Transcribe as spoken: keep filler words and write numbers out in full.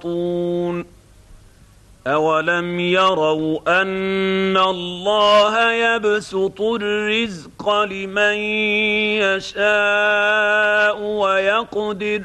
يسقطون أولم يروا أن الله يبسط الرزق لمن يشاء ويقدر